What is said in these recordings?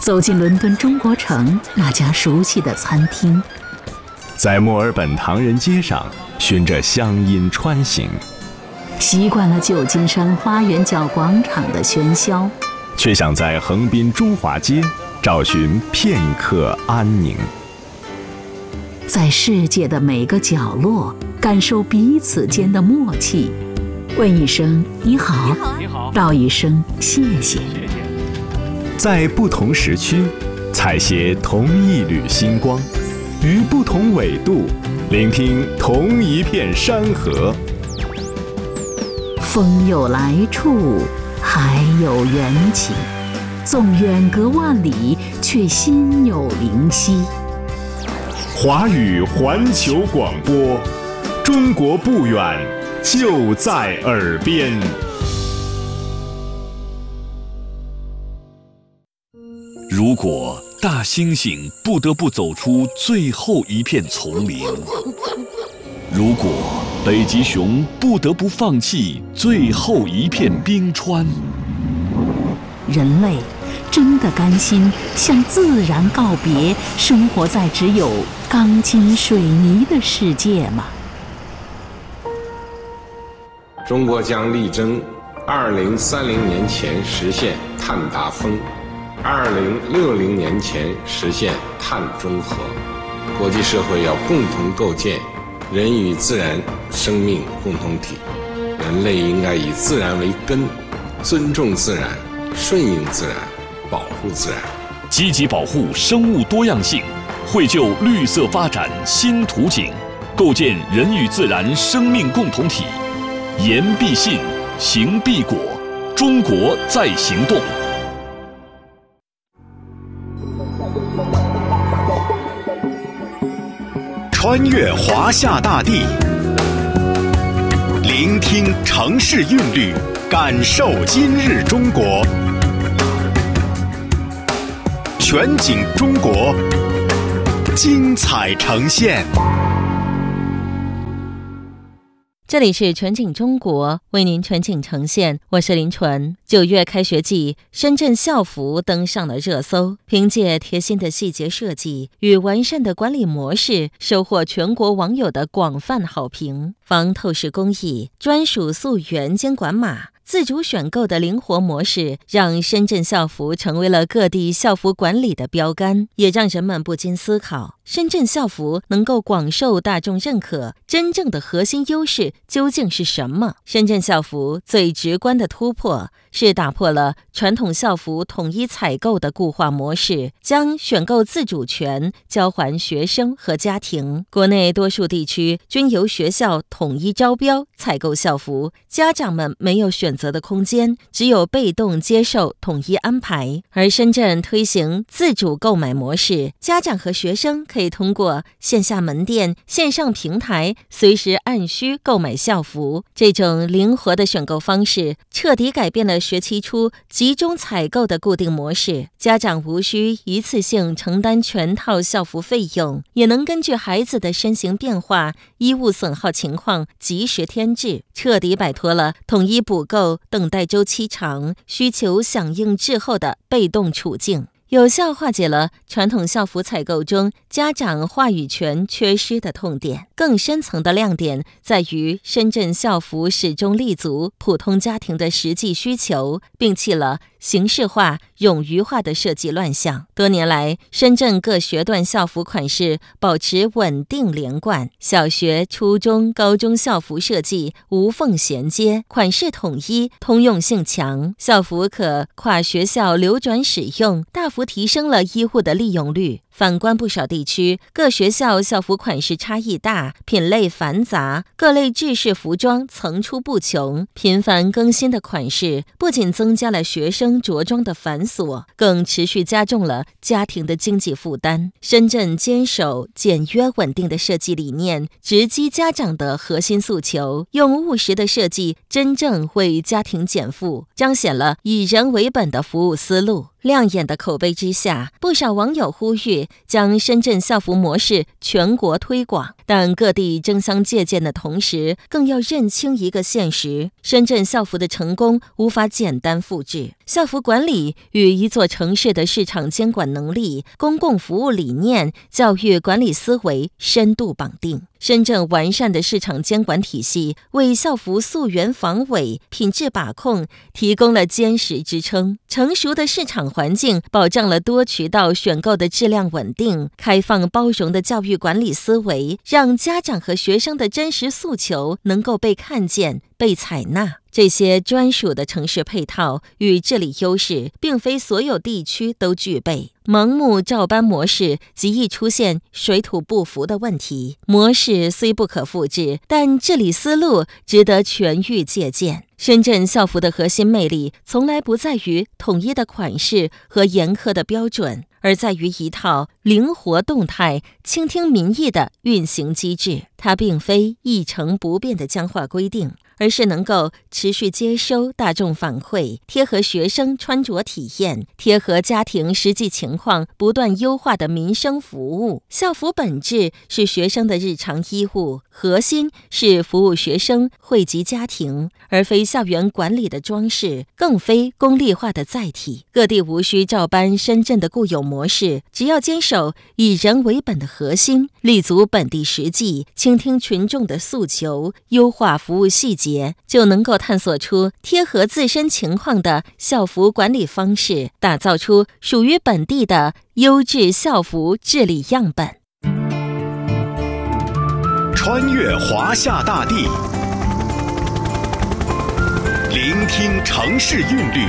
走进伦敦中国城那家熟悉的餐厅， 在墨尔本唐人街上循着乡音穿行， 习惯了旧金山花园角广场的喧嚣， 却想在横滨中华街找寻片刻安宁。 在世界的每个角落感受彼此间的默契，问一声你好，道一声谢谢。 在不同时区采撷同一缕星光，于不同纬度聆听同一片山河。 风有来处，海有缘起，纵远隔万里，却心有灵犀。 华语环球广播，中国不远，就在耳边。 如果大猩猩不得不走出最后一片丛林，如果北极熊不得不放弃最后一片冰川， 人类真的甘心向自然告别，生活在只有钢筋水泥的世界吗？ 中国将力争2030年前实现碳达峰，2060年前实现碳中和。国际社会要共同构建人与自然生命共同体，人类应该以自然为根，尊重自然，顺应自然，保护自然， 积极保护生物多样性，绘就绿色发展新图景，构建人与自然生命共同体。言必信，行必果，中国在行动。 穿越华夏大地，聆听城市韵律，感受今日中国。全景中国，精彩呈现。 这里是全景中国，为您全景呈现，我是林纯。9月开学季，深圳校服登上了热搜，凭借贴心的细节设计与完善的管理模式，收获全国网友的广泛好评。防透视工艺、专属溯源监管码、自主选购的灵活模式，让深圳校服成为了各地校服管理的标杆，也让人们不禁思考，深圳校服能够广受大众认可，真正的核心优势究竟是什么？深圳校服最直观的突破是打破了传统校服统一采购的固化模式，将选购自主权交还学生和家庭。国内多数地区均由学校统一招标采购校服，家长们没有选择的空间，只有被动接受统一安排。而深圳推行自主购买模式，家长和学生可以通过线下门店、线上平台随时按需购买校服。这种灵活的选购方式彻底改变了学期初集中采购的固定模式，家长无需一次性承担全套校服费用，也能根据孩子的身形变化、衣物损耗情况及时添置，彻底摆脱了统一补购、等待周期长、需求响应滞后的被动处境，有效化解了传统校服采购中家长话语权缺失的痛点。更深层的亮点在于，深圳校服始终立足普通家庭的实际需求，摒弃了形式化、冗余化的设计乱象。多年来，深圳各学段校服款式保持稳定连贯，小学、初中、高中校服设计无缝衔接，款式统一，通用性强，校服可跨学校流转使用，大幅提升了医护的利用率。反观不少地区，各学校校服款式差异大，品类繁杂，各类制式服装层出不穷，频繁更新的款式不仅增加了学生着装的繁琐，更持续加重了家庭的经济负担。深圳坚守简约稳定的设计理念，直击家长的核心诉求，用务实的设计真正为家庭减负，彰显了以人为本的服务思路。亮眼的口碑之下，不少网友呼吁将深圳校服模式全国推广，但各地争相借鉴的同时，更要认清一个现实：深圳校服的成功无法简单复制。 校服管理与一座城市的市场监管能力、公共服务理念、教育管理思维深度绑定。深圳完善的市场监管体系为校服溯源防伪、品质把控提供了坚实支撑。成熟的市场环境保障了多渠道选购的质量稳定。开放包容的教育管理思维，让家长和学生的真实诉求能够被看见、被采纳。这些专属的城市配套与治理优势，并非所有地区都具备。盲目照搬模式极易出现水土不服的问题。模式虽不可复制，但治理思路值得全域借鉴。深圳校服的核心魅力从来不在于统一的款式和严苛的标准，而在于一套灵活动态、倾听民意的运行机制。它并非一成不变的僵化规定，而是能够持续接收大众反馈，贴合学生穿着体验，贴合家庭实际情况，不断优化的民生服务。校服本质是学生的日常衣物，核心是服务学生、惠及家庭，而非校园管理的装饰，更非功利化的载体。各地无需照搬深圳的固有模式，只要坚守以人为本的核心，立足本地实际，倾听群众的诉求，优化服务细节，就能够探索出贴合自身情况的校服管理方式，打造出属于本地的优质校服治理样本。 穿越华夏大地，聆听城市韵律，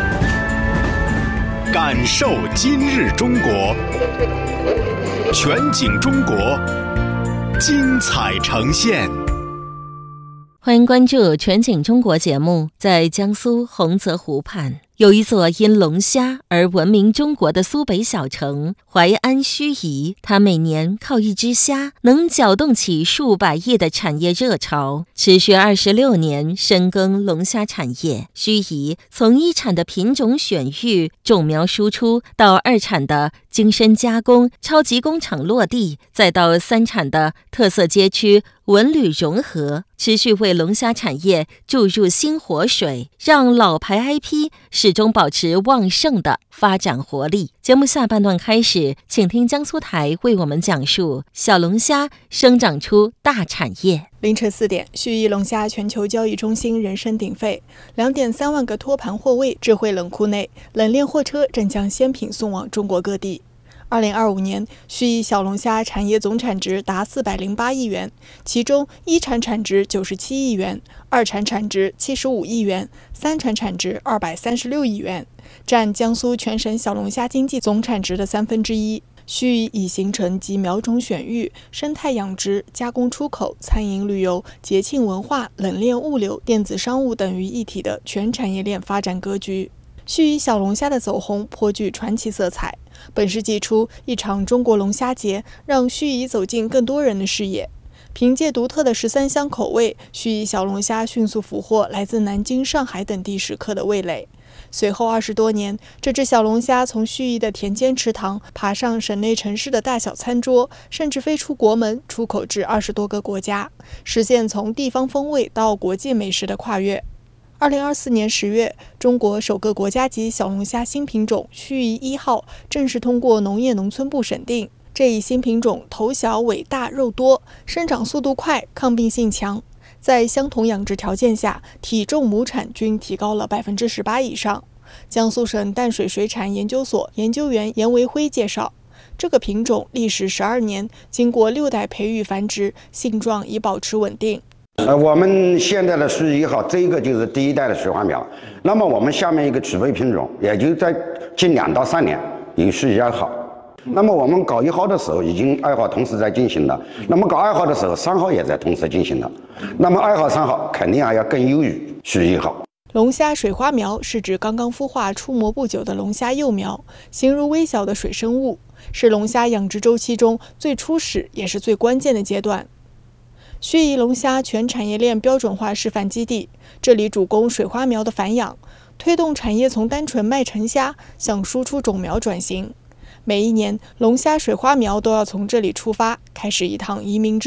感受今日中国。全景中国，精彩呈现。 欢迎关注全景中国节目。在江苏洪泽湖畔，有一座因龙虾而闻名中国的苏北小城淮安盱眙，它每年靠一只虾能搅动起数百亿的产业热潮，持续26年深耕龙虾产业。盱眙从一产的品种选育、种苗输出，到二产的精深加工、超级工厂落地，再到三产的特色街区文旅融合，持续为龙虾产业注入新活水，让老牌 IP 始终保持旺盛的发展活力。节目下半段开始，请听江苏台为我们讲述小龙虾生长出大产业。 凌晨4点，盱眙龙虾全球交易中心人声鼎沸，2.3万个托盘货位，智慧冷库内，冷链货车正将鲜品送往中国各地。2025年，盱眙小龙虾产业总产值达408亿元，其中一产产值97亿元，二产产值75亿元，三产产值236亿元，占江苏全省小龙虾经济总产值的1/3。盱眙已形成集苗种选育、生态养殖、加工出口、餐饮旅游、节庆文化、冷链物流、电子商务等于一体的全产业链发展格局。盱眙小龙虾的走红颇具传奇色彩。本世纪初，一场中国龙虾节让盱眙走进更多人的视野。凭借独特的13香口味，盱眙小龙虾迅速俘获来自南京、上海等地食客的味蕾。随后20多年，这只小龙虾从盱眙的田间池塘爬上省内城市的大小餐桌，甚至飞出国门，出口至20多个国家，实现从地方风味到国际美食的跨越。2024年10月，中国首个国家级小龙虾新品种盱眙1号正式通过农业农村部审定。这一新品种头小尾大肉多，生长速度快，抗病性强，在相同养殖条件下，体重亩产均提高了18%以上。江苏省淡水水产研究所研究员严维辉介绍，这个品种历时12年，经过6代培育繁殖，性状已保持稳定。 我们现在的盱眙1号，这个就是第一代的水花苗。那么我们下面一个储备品种，也就在近2到3年有盱眙2号。那么我们搞1号的时候，已经2号同时在进行了。那么搞2号的时候，3号也在同时进行了。那么2号、3号肯定还要更优于盱眙1号。 龙虾水花苗是指刚刚孵化出模不久的龙虾幼苗，形如微小的水生物，是龙虾养殖周期中最初始也是最关键的阶段。盱眙龙虾全产业链标准化示范基地，这里主攻水花苗的繁养，推动产业从单纯卖成虾向输出种苗转型。每一年，龙虾水花苗都要从这里出发，开始一趟移民之旅。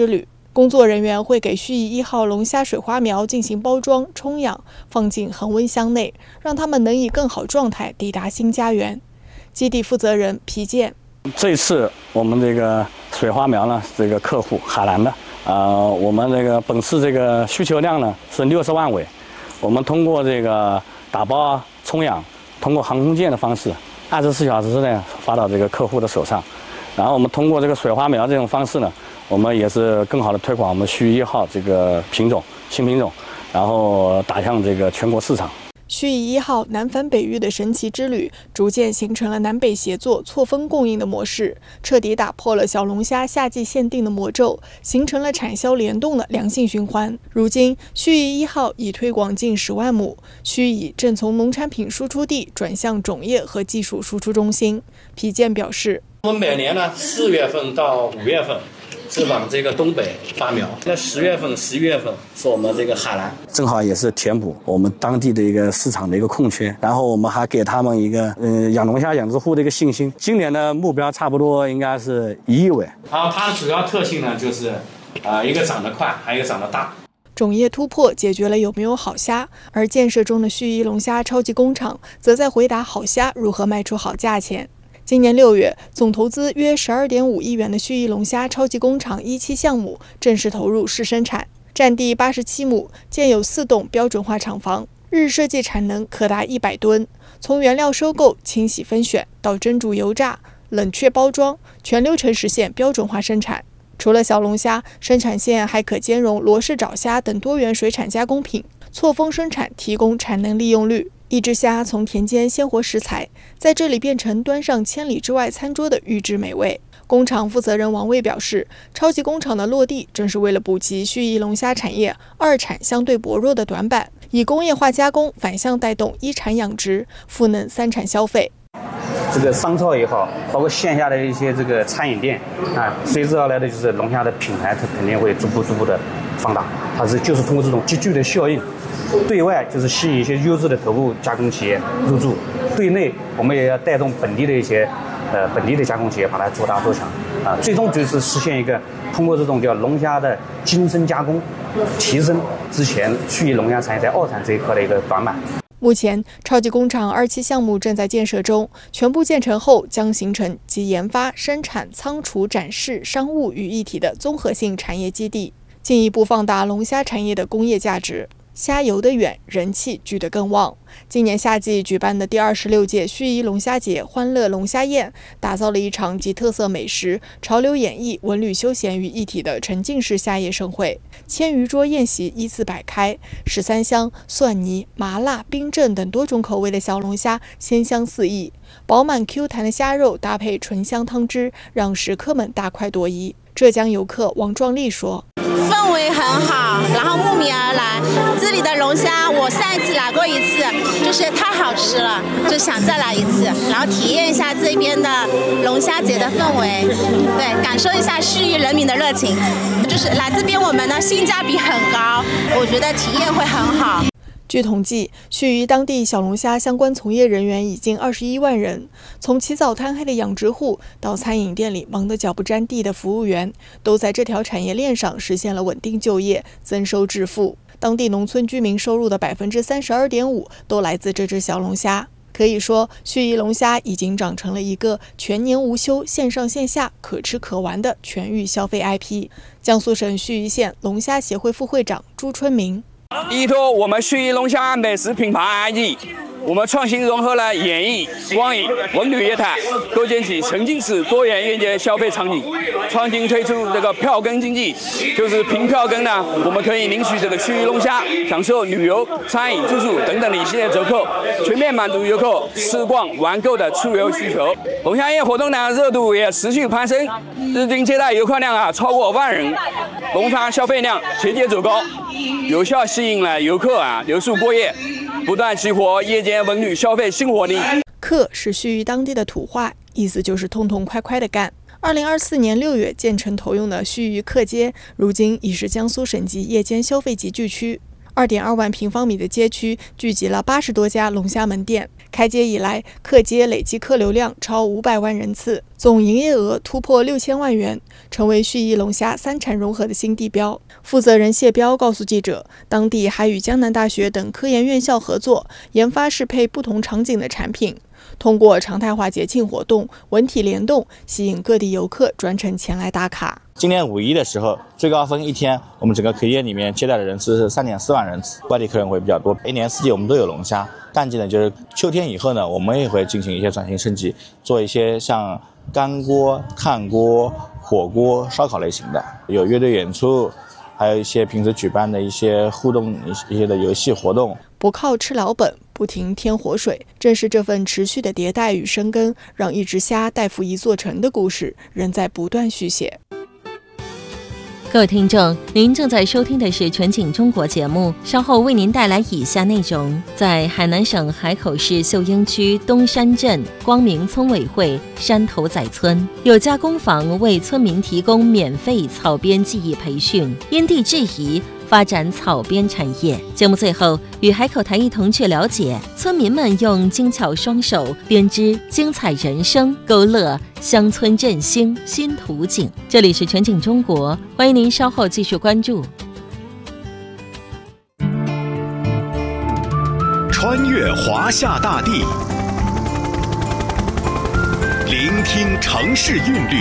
工作人员会给盱眙1号龙虾水花苗进行包装、冲养，放进恒温箱内，让它们能以更好状态抵达新家园。基地负责人皮健： 这次我们这个水花苗呢，这个客户海南的，我们这个本次这个需求量呢是60万尾，我们通过这个打包冲养，通过航空件的方式，24小时之内发到这个客户的手上。然后我们通过这个水花苗这种方式呢，我们也是更好的推广我们盱眙1号这个品种新品种，然后打向这个全国市场。 盱眙1号南返北域的神奇之旅，逐渐形成了南北协作、错峰供应的模式，彻底打破了小龙虾夏季限定的魔咒，形成了产销联动的良性循环。如今，盱眙1号已推广近10万亩，盱眙正从农产品输出地转向种业和技术输出中心。皮健表示， 我们每年呢4月份到5月份是往这个东北发苗，那10月份、11月份是我们这个海南， 正好也是填补我们当地的一个市场的一个空缺，然后我们还给他们一个养龙虾养殖户的一个信心。今年的目标差不多应该是1亿尾。 然后它的主要特性呢就是一个长得快，还有一个长得大。 种业突破解决了有没有好虾，而建设中的盱眙龙虾超级工厂则在回答好虾如何卖出好价钱。今年6月，总投资约12.5亿元的盱眙龙虾超级工厂1期项目正式投入试生产，占地87亩，建有4栋标准化厂房，日设计产能可达100吨。从原料收购、清洗分选到蒸煮油炸、冷却包装，全流程实现标准化生产。除了小龙虾，生产线还可兼容罗氏爪虾等多元水产加工品，错峰生产，提供产能利用率。一只虾从田间鲜活食材，在这里变成端上千里之外餐桌的预制美味。工厂负责人王卫表示，超级工厂的落地正是为了补齐盱眙龙虾产业二产相对薄弱的短板，以工业化加工反向带动一产养殖，赋能3产消费。 这个商超也好，包括线下的一些这个餐饮店随之而来的就是龙虾的品牌，它肯定会逐步的放大。它就是通过这种集聚的效应，对外就是吸引一些优质的头部加工企业入驻，对内我们也要带动本地的一些本地的加工企业把它做大做强最终就是实现一个通过这种叫龙虾的精深加工，提升之前盱眙龙虾产业在2产这一块的一个短板。 目前，超级工厂2期项目正在建设中，全部建成后将形成集研发、生产、仓储、展示、商务于一体的综合性产业基地，进一步放大龙虾产业的工业价值。虾游得远，人气聚得更旺。今年夏季举办的第26届盱眙龙虾节欢乐龙虾宴，打造了一场集特色美食、潮流演绎、文旅休闲于一体的沉浸式虾业盛会。1000余桌宴席依次摆开，13香、蒜泥、麻辣、冰镇等多种口味的小龙虾鲜香四溢，饱满 Q 弹的虾肉搭配醇香汤汁，让食客们大快朵颐。浙江游客王壮丽说：“ 氛围很好，然后慕名而来。这里的龙虾，我上一次来过一次，就是太好吃了，就想再来一次，然后体验一下这边的龙虾节的氛围，对，感受一下盱眙人民的热情。就是来这边，我们的性价比很高，我觉得体验会很好。” 据统计，盱眙当地小龙虾相关从业人员已近21万人，从起早贪黑的养殖户到餐饮店里忙得脚不沾地的服务员，都在这条产业链上实现了稳定就业、增收致富。当地农村居民收入的32.5%都来自这只小龙虾。可以说，盱眙龙虾已经长成了一个全年无休、线上线下可吃可玩的全域消费 IP。江苏省盱眙县龙虾协会副会长朱春明： 依托我们盱眙龙虾美食品牌 ID， 我们创新融合了演艺、光影、文旅业态，构建起沉浸式多元愿景消费场景。创新推出这个票根经济，就是凭票根呢，我们可以领取这个盱眙龙虾，享受旅游、餐饮、住宿等等的一系列折扣，全面满足游客吃逛玩购的出游需求。龙虾宴活动呢，热度也持续攀升，日均接待游客量超过万人，龙虾消费量节节走高，有效吸引了游客留宿过夜，不断激活夜间文旅消费新活力。 客是盱眙当地的土话，意思就是痛痛快快的干。2024年6月建成投用的盱眙客街，如今已是江苏省级夜间消费集聚区。2.2万平方米的街区聚集了80多家龙虾门店， 开街以来，客街累计客流量超500万人次，总营业额突破6000万元，成为盱眙龙虾3产融合的新地标。负责人谢彪告诉记者，当地还与江南大学等科研院校合作，研发适配不同场景的产品，通过常态化节庆活动、文体联动，吸引各地游客专程前来打卡。 今年5·1的时候，最高峰一天，我们整个客业里面接待的人次是3.4万人次，外地客人会比较多。一年四季我们都有龙虾，淡季呢就是秋天以后呢，我们也会进行一些转型升级，做一些像干锅、炭锅、火锅、烧烤类型的，有乐队演出，还有一些平时举办的一些互动一些的游戏活动。 不靠吃老本，不停添活水，正是这份持续的迭代与深耕，让一只虾带负一座城的故事仍在不断续写。 各位听众，您正在收听的是全景中国节目，稍后为您带来以下内容。在海南省海口市秀英区东山镇光明村委会山头仔村，有家工坊为村民提供免费草编技艺培训，因地制宜发展草编产业。节目最后与海口台一同去了解村民们用精巧双手编织精彩人生，勾勒乡村振兴新图景。这里是全景中国，欢迎您稍后继续关注。 穿越华夏大地，聆听城市韵律，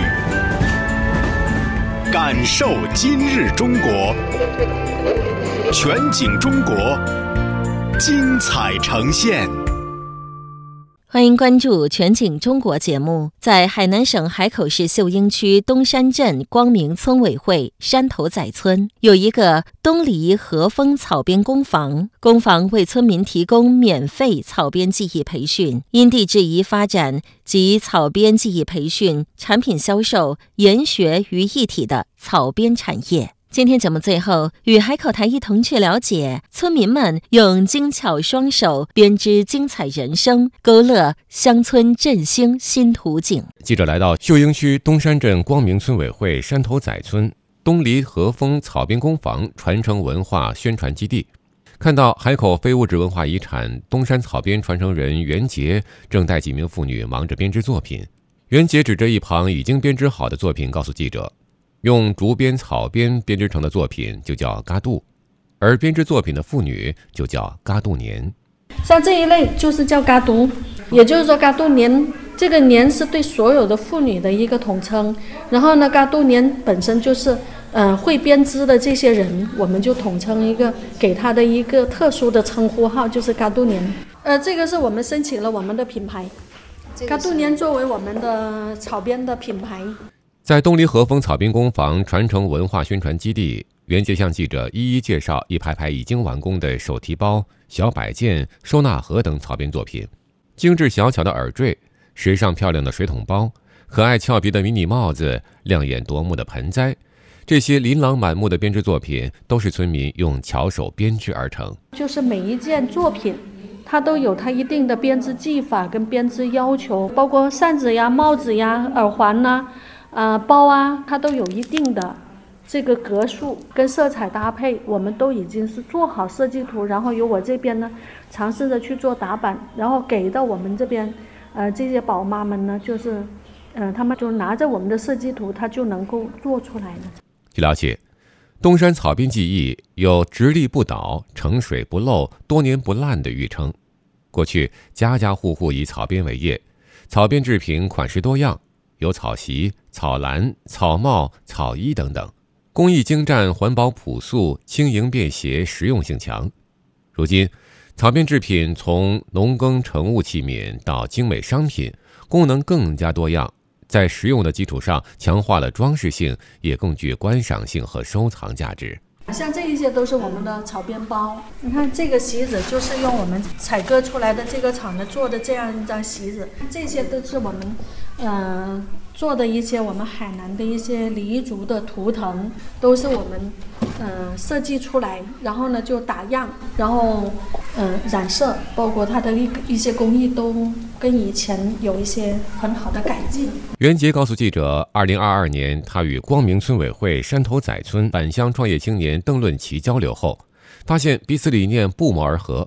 感受今日中国。全景中国，精彩呈现。 欢迎关注全景中国节目。在海南省海口市秀英区东山镇光明村委会山头仔村，有一个东篱和风草编工坊，工坊为村民提供免费草编技艺培训，因地制宜发展及草编技艺培训、产品销售、研学于一体的草编产业。今天节目最后与海口台一同去了解村民们用精巧双手编织精彩人生，勾勒乡村振兴新图景。 记者来到秀英区东山镇光明村委会山头仔村东篱和风草编工坊传承文化宣传基地，看到海口非物质文化遗产东山草编传承人袁杰正带几名妇女忙着编织作品。袁杰指着一旁已经编织好的作品告诉记者，用竹编草编编织成的作品就叫嘎杜，而编织作品的妇女就叫嘎杜年。 像这一类就是叫嘎杜，也就是说嘎杜年，这个年是对所有的妇女的一个统称。然后呢，嘎杜年本身就是会编织的这些人，我们就统称一个，给他的一个特殊的称呼号，就是嘎杜年。这个是我们申请了我们的品牌，嘎杜年作为我们的草编的品牌。 在东篱和风草编工坊传承文化宣传基地，袁杰向记者一一介绍一排排已经完工的手提包、小摆件、收纳盒等草编作品，精致小巧的耳坠、时尚漂亮的水桶包、可爱俏皮的迷你帽子、亮眼夺目的盆栽，这些琳琅满目的编织作品都是村民用巧手编织而成。 就是每一件作品它都有它一定的编织技法跟编织要求，包括扇子呀、帽子呀、耳环呐、包啊，它都有一定的这个格数跟色彩搭配，我们都已经是做好设计图，然后由我这边呢尝试着去做打版，然后给到我们这边这些宝妈们呢，就是他们就拿着我们的设计图，它就能够做出来了。 据了解，东山草编技艺有直立不倒、盛水不漏、多年不烂的誉称。过去家家户户以草编为业，草编制品款式多样，有草席、草篮、草帽、草衣等等，工艺精湛，环保朴素，轻盈便携，实用性强。如今草编制品从农耕成物器皿到精美商品，功能更加多样，在实用的基础上强化了装饰性，也更具观赏性和收藏价值。 像这一些都是我们的草编包，你看这个席子就是用我们采割出来的这个厂的做的这样一张席子，这些都是我们做的一些我们海南的一些黎族的图腾，都是我们设计出来，然后呢就打样，然后染色，包括它的一些工艺都跟以前有一些很好的改进。 袁杰告诉记者，2022年他与光明村委会山头仔村返乡创业青年邓论奇交流后，发现彼此理念不谋而合，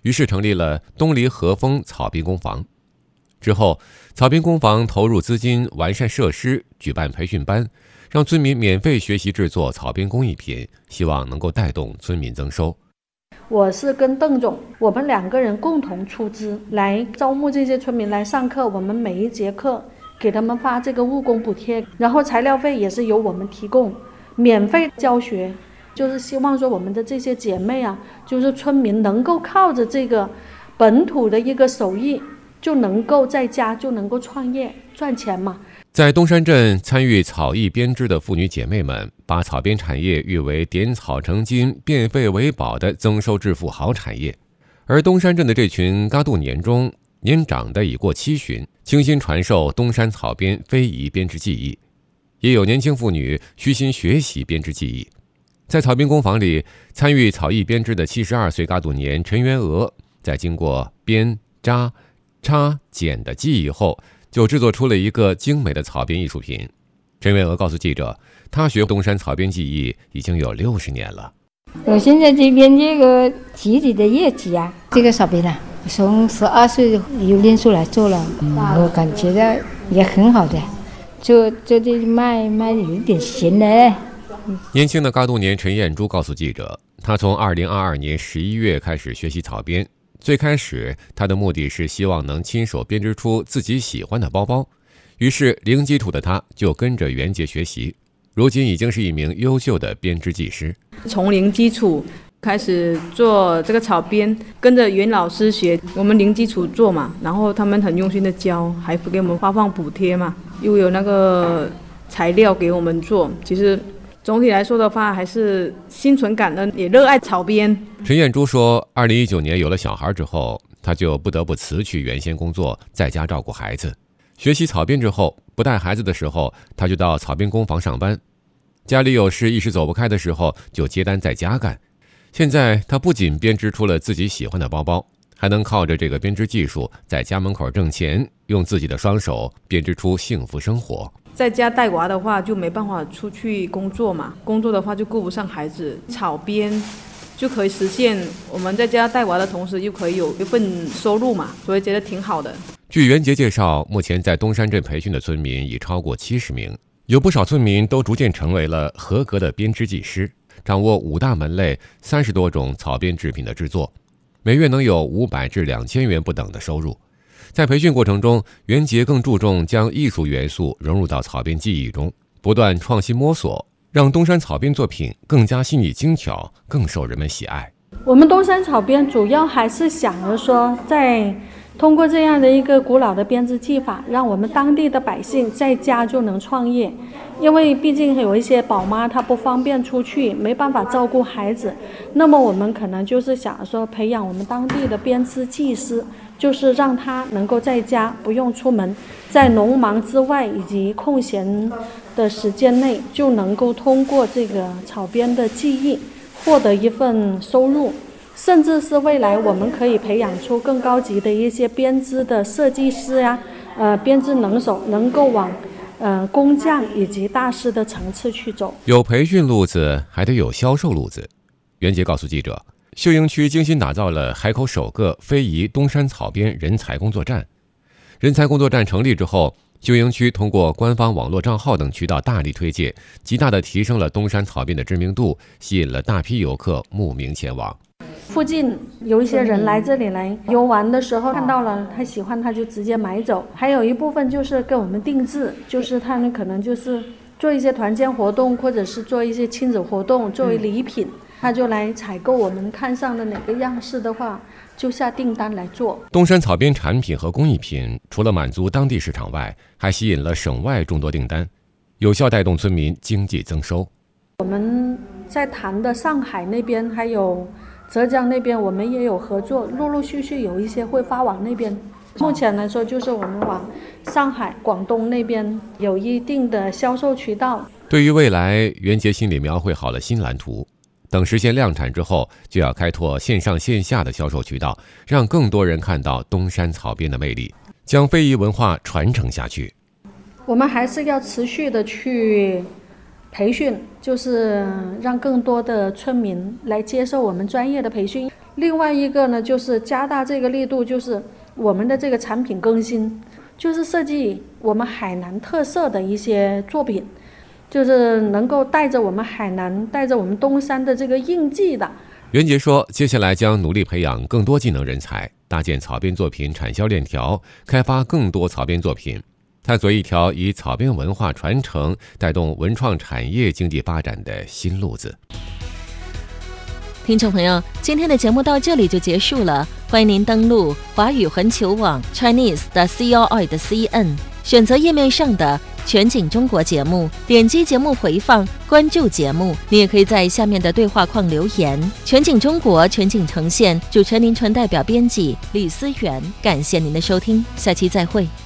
于是成立了东篱和风草编工坊。之后，草编工坊投入资金完善设施，举办培训班，让村民免费学习制作草编工艺品，希望能够带动村民增收。 我是跟邓总，我们2个人共同出资来招募这些村民来上课，我们每一节课给他们发这个务工补贴，然后材料费也是由我们提供，免费教学，就是希望说我们的这些姐妹啊，就是村民能够靠着这个本土的一个手艺，就能够在家就能够创业赚钱嘛。 在东山镇参与草艺编织的妇女姐妹们，把草编产业誉为点草成金、变废为宝的增收致富好产业。而东山镇的这群嘎杜年中，年长的已过70，倾心传授东山草编非遗编织技艺，也有年轻妇女虚心学习编织技艺。在草编工坊里，参与草艺编织的72岁嘎杜年陈元娥，在经过编、扎、插、剪的技艺后，就制作出了一个精美的草编艺术品。陈元娥告诉记者，她学东山草编技艺已经有60年了。 我现在这边这个集体的业绩啊，这个草编啊，从12岁有练出来做了，我感觉到也很好的，就这卖有点闲嘞。 年轻的嘎杜年陈艳珠告诉记者，她从2022年11月开始学习草编。最开始，他的目的是希望能亲手编织出自己喜欢的包包，于是零基础的他就跟着袁杰学习，如今已经是一名优秀的编织技师。 从零基础开始做这个草编，跟着袁老师学，我们零基础做嘛，然后他们很用心的教，还给我们发放补贴嘛，又有那个材料给我们做。其实总体来说的话，还是心存感恩，也热爱草编。 陈艳珠说，2019年有了小孩之后，她就不得不辞去原先工作，在家照顾孩子。学习草编之后，不带孩子的时候，她就到草编工坊上班。家里有事一时走不开的时候，就接单在家干。现在她不仅编织出了自己喜欢的包包，还能靠着这个编织技术在家门口挣钱，用自己的双手编织出幸福生活。 在家带娃的话就没办法出去工作嘛，工作的话就顾不上孩子，草编就可以实现我们在家带娃的同时又可以有一份收入嘛，所以觉得挺好的。 据袁杰介绍，目前在东山镇培训的村民已超过70名，有不少村民都逐渐成为了合格的编织技师，掌握5大门类30多种草编制品的制作，每月能有500至2000元不等的收入。在培训过程中，袁杰更注重将艺术元素融入到草编技艺中，不断创新摸索，让东山草编作品更加细腻精巧，更受人们喜爱。 我们东山草编主要还是想着说，通过这样的一个古老的编织技法，让我们当地的百姓在家就能创业。因为毕竟有一些宝妈她不方便出去，没办法照顾孩子，那么我们可能就是想说培养我们当地的编织技师，就是让他能够在家不用出门，在农忙之外以及空闲的时间内，就能够通过这个草编的技艺获得一份收入。甚至是未来我们可以培养出更高级的一些编织的设计师呀，编织能手，能够往工匠以及大师的层次去走。 有培训路子，还得有销售路子。袁杰告诉记者，秀英区精心打造了海口首个非遗东山草编人才工作站。人才工作站成立之后，秀英区通过官方网络账号等渠道大力推荐，极大地提升了东山草编的知名度，吸引了大批游客慕名前往。 附近有一些人来这里来游玩的时候，看到了他喜欢，他就直接买走。还有一部分就是跟我们定制，就是他们可能就是做一些团建活动，或者是做一些亲子活动作为礼品，他就来采购我们看上的哪个样式的话，就下订单来做。 东山草编产品和工艺品除了满足当地市场外，还吸引了省外众多订单，有效带动村民经济增收。 我们在谈的上海那边还有浙江那边，我们也有合作，陆陆续续有一些会发往那边。目前来说，就是我们往上海、广东那边有一定的销售渠道。 对于未来，袁杰心里描绘好了新蓝图，等实现量产之后，就要开拓线上线下的销售渠道，让更多人看到东山草编的魅力，将非遗文化传承下去。 我们还是要持续的去培训，就是让更多的村民来接受我们专业的培训， 另外一个呢，就是加大这个力度，就是我们的这个产品更新，就是设计我们海南特色的一些作品，就是能够带着我们海南、带着我们东山的这个印记的。 袁杰说，接下来将努力培养更多技能人才，搭建草编作品产销链条，开发更多草编作品，探索一条以草编文化传承带动文创产业经济发展的新路子。 听众朋友，今天的节目到这里就结束了，欢迎您登录华语环球网 Chinese 的 COI 的 CN， 选择页面上的全景中国节目，点击节目回放，关注节目。你也可以在下面的对话框留言。全景中国，全景呈现，主持人林纯代表编辑李思源，感谢您的收听，下期再会。